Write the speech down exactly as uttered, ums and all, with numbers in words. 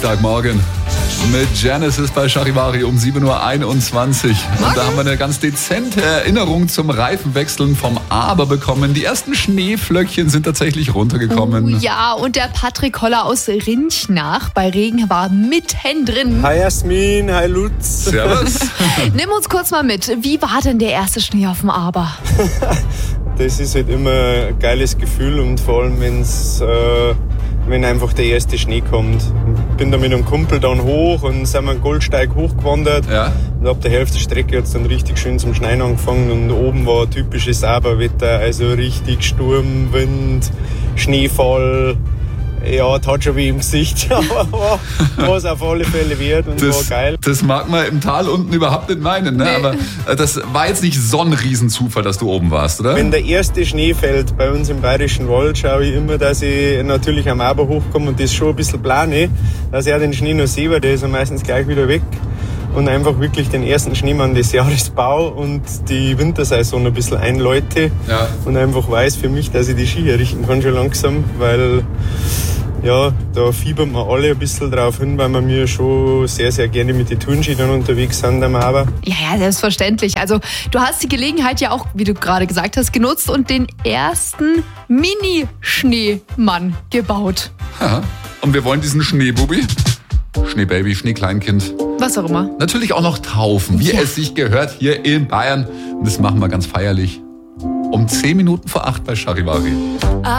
Dienstagmorgen mit Genesis bei Charivari um sieben Uhr einundzwanzig. Und da haben wir eine ganz dezente Erinnerung zum Reifenwechseln vom Aber bekommen. Die ersten Schneeflöckchen sind tatsächlich runtergekommen. Oh ja, und der Patrick Holler aus Rinchnach bei Regen war mitten drin. Hi Jasmin, hi Lutz. Servus. Nimm uns kurz mal mit. Wie war denn der erste Schnee auf dem Aber? Das ist halt immer ein geiles Gefühl und vor allem, wenn's, äh, wenn einfach der erste Schnee kommt. Ich bin da mit einem Kumpel dann hoch und sind wir einen Goldsteig hochgewandert. Ja. Und ab der Hälfte der Strecke hat es dann richtig schön zum Schneien angefangen und oben war typisches Aberwetter, also richtig Sturm, Wind, Schneefall. Ja, es hat schon wie im Gesicht, aber war es auf alle Fälle wert und Das, war geil. das mag man im Tal unten überhaupt nicht meinen, ne? Nee. Aber äh, das war jetzt nicht so ein Riesenzufall, dass du oben warst, oder? Wenn der erste Schnee fällt bei uns im Bayerischen Wald, schaue ich immer, dass ich natürlich am Aber hochkomme und das schon ein bisschen plane, dass ich auch den Schnee noch sehe, weil der ist ja meistens gleich wieder weg. Und einfach wirklich den ersten Schneemann des Jahres baue und die Wintersaison ein bisschen einläute. Ja. Und einfach weiß für mich, dass ich die Ski herrichten kann schon langsam, weil ja, da fiebern wir alle ein bisschen drauf hin, weil wir mir schon sehr, sehr gerne mit den Tourenski dann unterwegs sind am Aber. Ja, ja, selbstverständlich. Also du hast die Gelegenheit ja auch, wie du gerade gesagt hast, genutzt und den ersten Mini-Schneemann gebaut. Ja. Und wir wollen diesen Schneebubi, Schneebaby, Schneekleinkind, Was auch immer. natürlich auch noch taufen, wie Ja. es sich gehört hier in Bayern. Und das machen wir ganz feierlich um zehn Minuten vor acht bei Charivari.